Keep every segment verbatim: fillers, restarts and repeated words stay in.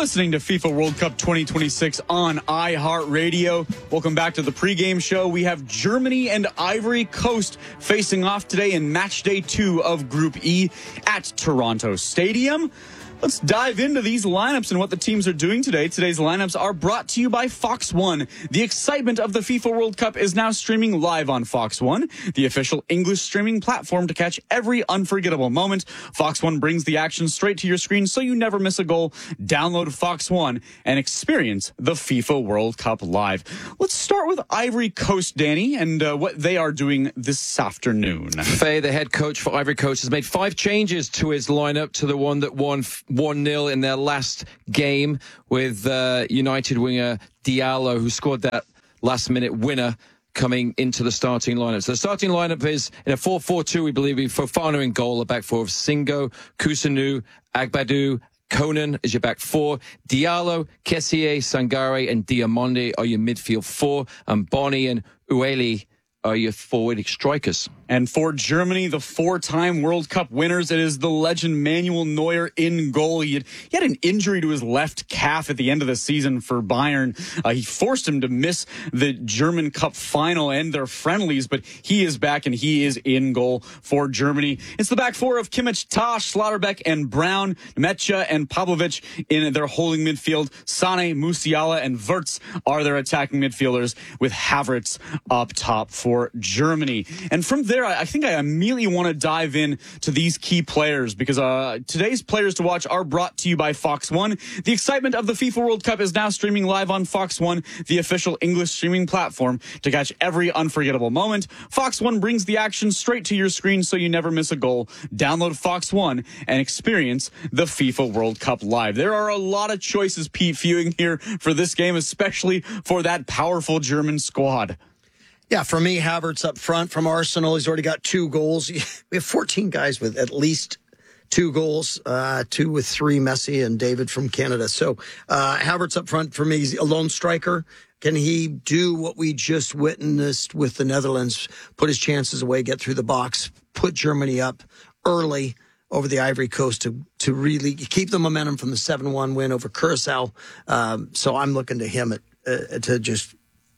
listening to FIFA World Cup twenty twenty-six on iHeartRadio. Welcome back to the pregame show. We have Germany and Ivory Coast facing off today in match day two of Group E at Toronto Stadium. Let's dive into these lineups and what the teams are doing today. Today's lineups are brought to you by Fox One. The excitement of the FIFA World Cup is now streaming live on Fox One, the official English streaming platform to catch every unforgettable moment. Fox One brings the action straight to your screen so you never miss a goal. Download Fox One and experience the FIFA World Cup live. Let's start with Ivory Coast, Danny, and uh, what they are doing this afternoon. Faye, the head coach for Ivory Coast, has made five changes to his lineup to the one that won one nil in their last game with uh, United winger Diallo, who scored that last-minute winner coming into the starting lineup. So the starting lineup is in a four four two, we believe, with Fofana in goal, a back four of Singo, Kusanu, Agbadou, Conan is your back four. Diallo, Kessié, Sangare, and Diamonde are your midfield four. And Bonny and Ueli are your forward strikers. And for Germany, the four-time World Cup winners, it is the legend Manuel Neuer in goal. He had, he had an injury to his left calf at the end of the season for Bayern. Uh, he forced him to miss the German Cup final and their friendlies, but he is back and he is in goal for Germany. It's the back four of Kimmich, Tosh, Schlotterbeck, and Brown. Metja and Pavlovic in their holding midfield. Sane, Musiala, and Wirtz are their attacking midfielders, with Havertz up top for Germany. And from there, I think I immediately want to dive in to these key players because uh, today's players to watch are brought to you by Fox One. The excitement of the FIFA World Cup is now streaming live on Fox One, the official English streaming platform to catch every unforgettable moment. Fox One brings the action straight to your screen so you never miss a goal. Download Fox One and experience the FIFA World Cup live. There are a lot of choices, Pete, viewing here for this game, especially for that powerful German squad. Yeah, for me, Havertz up front from Arsenal. He's already got two goals. We have fourteen guys with at least two goals, uh, two with three, Messi and David from Canada. So uh, Havertz up front for me. He's a lone striker. Can he do what we just witnessed with the Netherlands, put his chances away, get through the box, put Germany up early over the Ivory Coast to, to really keep the momentum from the seven one win over Curacao? Um, so I'm looking to him at, uh, to just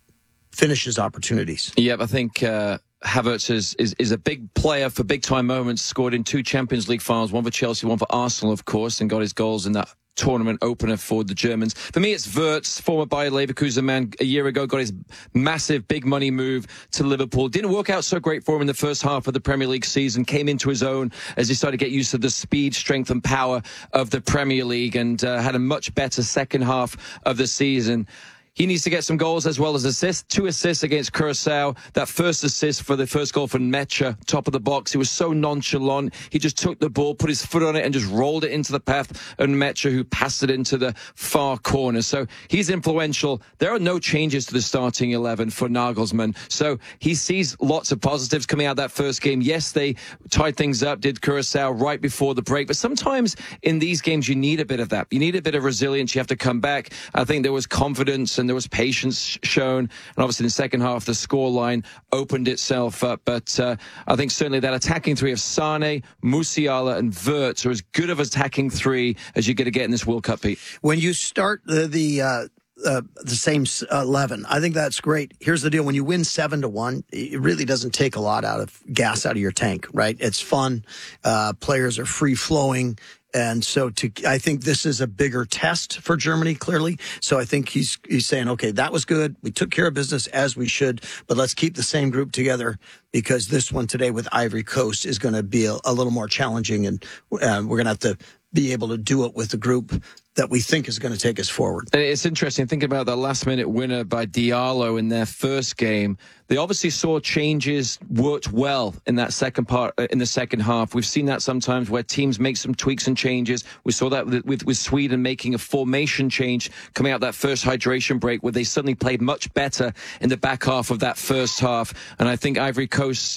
finish his opportunities. Yep, I think uh, Havertz is, is is a big player for big-time moments, scored in two Champions League finals, one for Chelsea, one for Arsenal, of course, and got his goals in that tournament opener for the Germans. For me, it's Wirtz, former Bayer Leverkusen man, a year ago, got his massive big money move to Liverpool. Didn't work out so great for him in the first half of the Premier League season, came into his own as he started to get used to the speed, strength and power of the Premier League, and uh, had a much better second half of the season. He needs to get some goals as well as assists. Two assists against Curacao. That first assist for the first goal from Metja, top of the box. He was so nonchalant. He just took the ball, put his foot on it, and just rolled it into the path of Metja, who passed it into the far corner. So he's influential. There are no changes to the starting eleven for Nagelsmann. So he sees lots of positives coming out of that first game. Yes, they tied things up, did Curacao right before the break. But sometimes in these games, you need a bit of that. You need a bit of resilience. You have to come back. I think there was confidence and there was patience shown, and obviously in the second half the scoreline opened itself up, but uh, I think certainly that attacking three of Sane, Musiala and Wirtz are as good of attacking three as you're going to get in this World Cup, Pete. When you start the the, uh, uh, the same eleven, I think that's great. Here's the deal: when you win seven to one, it really doesn't take a lot out of gas out of your tank, right? It's fun. Uh, players are free flowing. And so to, I think this is a bigger test for Germany, clearly. So I think he's he's saying, okay, that was good. We took care of business as we should, but let's keep the same group together because this one today with Ivory Coast is going to be a, a little more challenging, and uh, we're going to have to be able to do it with the group that we think is going to take us forward. It's interesting thinking about that last-minute winner by Diallo in their first game. They obviously saw changes worked well in that second part, in the second half. We've seen that sometimes where teams make some tweaks and changes. We saw that with, with, with Sweden making a formation change coming out that first hydration break, where they suddenly played much better in the back half of that first half. And I think Ivory Coast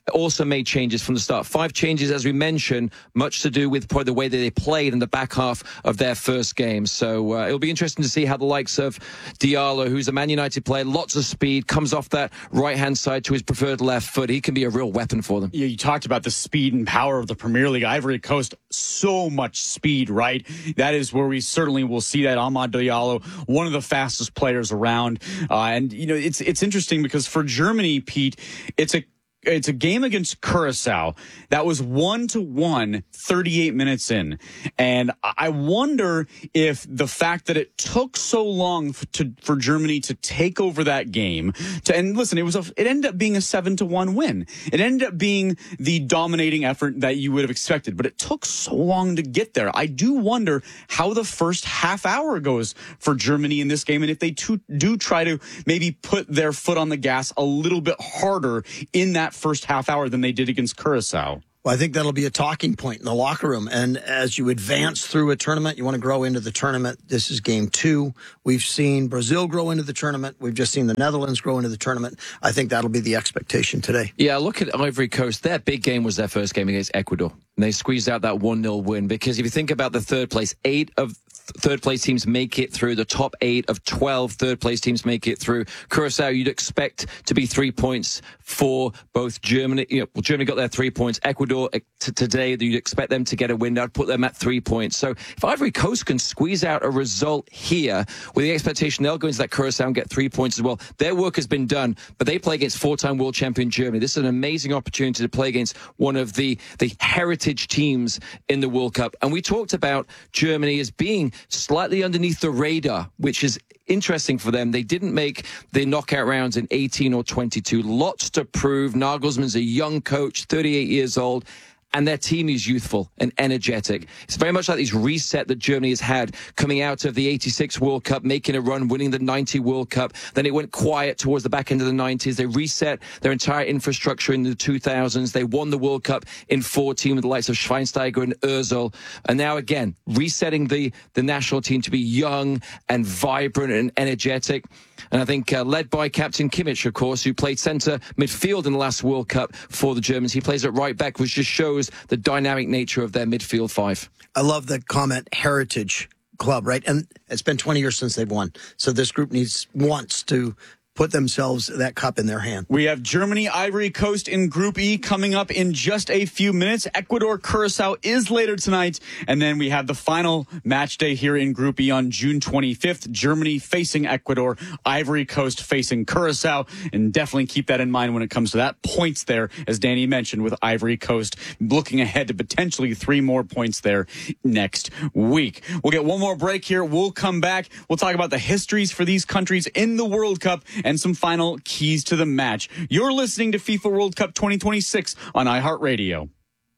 also made changes from the start. Five changes, as we mentioned, much to do with probably the way that they played in the back half of their first game. So uh, it'll be interesting to see how the likes of Diallo, who's a Man United player, lots of speed, comes off that right-hand side to his preferred left foot. He can be a real weapon for them. Yeah, you talked about the speed and power of the Premier League. Ivory Coast, so much speed, right? That is where we certainly will see that. Amad Diallo, one of the fastest players around. Uh, and, you know, it's it's interesting because for Germany, Pete, it's a It's a game against Curacao that was one to one thirty-eight minutes in. And I wonder if the fact that it took so long to, for Germany to take over that game to, and listen, it was a, it ended up being a seven to one win. It ended up being the dominating effort that you would have expected, but it took so long to get there. I do wonder how the first half hour goes for Germany in this game. And if they to, do try to maybe put their foot on the gas a little bit harder in that first half hour than they did against Curacao. Well, I think that'll be a talking point in the locker room. And as you advance through a tournament, you want to grow into the tournament. This is game two. We've seen Brazil grow into the tournament. We've just seen the Netherlands grow into the tournament. I think that'll be the expectation today. Yeah, look at Ivory Coast. Their big game was their first game against Ecuador. And they squeezed out that one nil win because if you think about the third place, eight of third place teams make it through. The top eight of twelve third place teams make it through. Curacao, you'd expect to be three points for both Germany. You know, well, Germany got their three points. Ecuador t- today, you'd expect them to get a win. I'd put them at three points. So if Ivory Coast can squeeze out a result here with the expectation they'll go into that Curacao and get three points as well, their work has been done. But they play against four-time world champion Germany. This is an amazing opportunity to play against one of the, the heritage teams in the World Cup. And we talked about Germany as being slightly underneath the radar, which is interesting for them. They didn't make the knockout rounds in eighteen or twenty-two. Lots to prove. Nagelsmann's a young coach, thirty-eight years old. And their team is youthful and energetic. It's very much like this reset that Germany has had coming out of the eighty-six World Cup, making a run, winning the ninety World Cup. Then it went quiet towards the back end of the nineties. They reset their entire infrastructure in the two thousands. They won the World Cup in fourteen with the likes of Schweinsteiger and Ozil. And now again, resetting the, the national team to be young and vibrant and energetic. And I think uh, led by Captain Kimmich, of course, who played centre midfield in the last World Cup for the Germans. He plays at right back, which just shows the dynamic nature of their midfield five. I love the comment heritage club, right? And it's been twenty years since they've won. So this group needs wants to put themselves that cup in their hand. We have Germany, Ivory Coast in Group E coming up in just a few minutes. Ecuador, Curacao is later tonight. And then we have the final match day here in Group E on June twenty-fifth. Germany facing Ecuador, Ivory Coast facing Curacao. And definitely keep that in mind when it comes to that. Points there, as Danny mentioned, with Ivory Coast looking ahead to potentially three more points there next week. We'll get one more break here. We'll come back. We'll talk about the histories for these countries in the World Cup and some final keys to the match. You're listening to FIFA World Cup twenty twenty-six on iHeartRadio.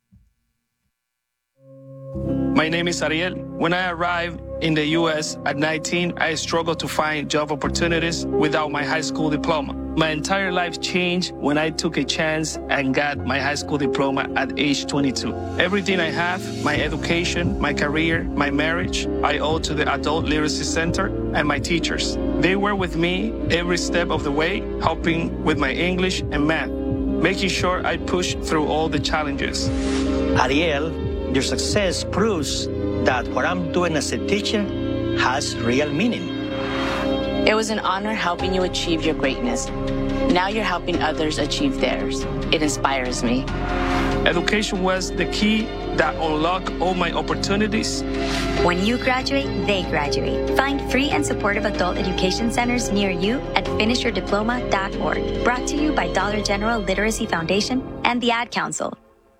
My name is Ariel. When I arrived in the U S at nineteen, I struggled to find job opportunities without my high school diploma. My entire life changed when I took a chance and got my high school diploma at age twenty-two. Everything I have, my education, my career, my marriage, I owe to the Adult Literacy Center and my teachers. They were with me every step of the way, helping with my English and math, making sure I pushed through all the challenges. Ariel, your success proves that what I'm doing as a teacher has real meaning. It was an honor helping you achieve your greatness. Now you're helping others achieve theirs. It inspires me. Education was the key that unlocked all my opportunities. When you graduate, they graduate. Find free and supportive adult education centers near you at finish your diploma dot org. Brought to you by Dollar General Literacy Foundation and the Ad Council.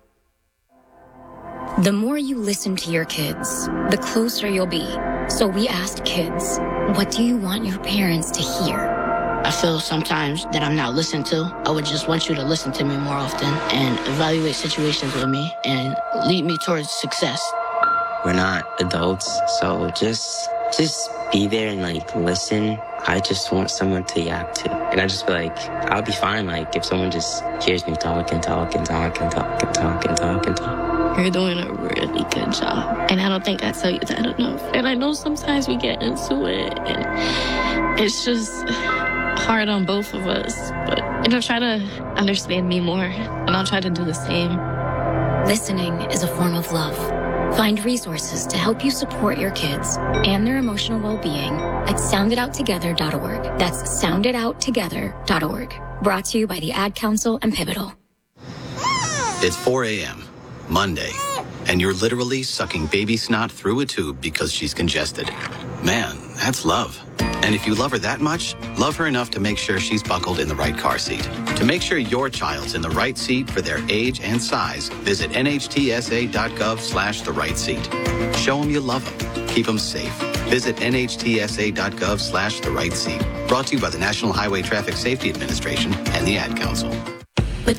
The more you listen to your kids, the closer you'll be. So we asked kids, what do you want your parents to hear? I feel sometimes that I'm not listened to. I would just want you to listen to me more often and evaluate situations with me and lead me towards success. We're not adults, so just just be there and like listen. I just want someone to yap to. And I just feel like I'll be fine like if someone just hears me talk and talk and talk and talk and talk and talk and talk. You're doing a really good job. And I don't think I tell you that enough. And I know sometimes we get into it and it's just hard on both of us, but And I'll try to understand me more, and I'll try to do the same. Listening is a form of love. Find resources to help you support your kids and their emotional well-being at sound it out together dot org. That's sound it out together dot org. Brought to you by the Ad Council and Pivotal. It's four a.m., Monday, and you're literally sucking baby snot through a tube because she's congested. Man, that's love. And if you love her that much, love her enough to make sure she's buckled in the right car seat. To make sure your child's in the right seat for their age and size, visit N H T S A dot gov slash the right seat. Show them you love them. Keep them safe. Visit N H T S A dot gov slash the right seat. Brought to you by the National Highway Traffic Safety Administration and the Ad Council.